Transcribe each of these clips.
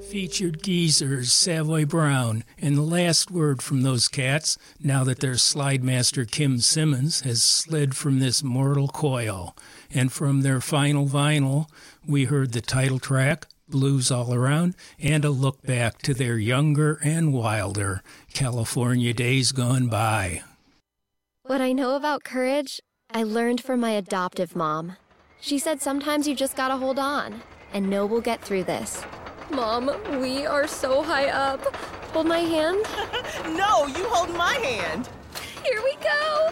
Featured geezers, Savoy Brown, and the last word from those cats, now that their slide master Kim Simmons has slid from this mortal coil. And from their final vinyl, we heard the title track, Blues All Around, and a look back to their younger and wilder California days gone by. What I know about courage, I learned from my adoptive mom. She said sometimes you just gotta hold on and know we'll get through this. Mom, we are so high up. Hold my hand. No, you hold my hand. Here we go.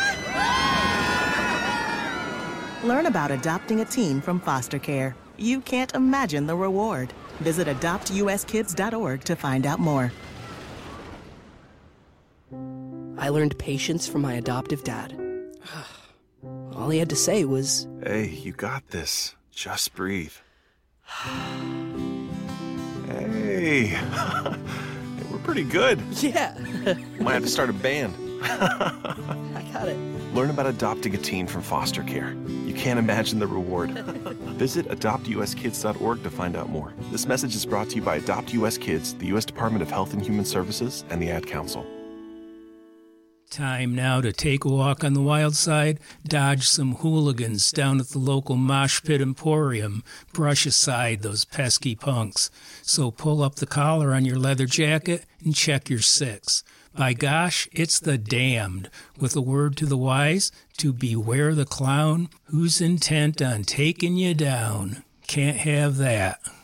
Learn about adopting a teen from foster care. You can't imagine the reward. Visit adoptuskids.org to find out more. I learned patience from my adoptive dad. All he had to say was, "Hey, you got this. Just breathe." Hey, we're pretty good. yeah, Might have to start a band. I got it. Learn about adopting a teen from foster care. You can't imagine the reward. Visit adoptuskids.org to find out more. This message is brought to you by Adopt US Kids, the U.S. Department of Health and Human Services, and the Ad Council. Time now to take a walk on the wild side, dodge some hooligans down at the local Mosh Pit Emporium, brush aside those pesky punks. So pull up the collar on your leather jacket and check your six. By gosh, it's the damned, with a word to the wise, to beware the clown who's intent on taking you down. Can't have that.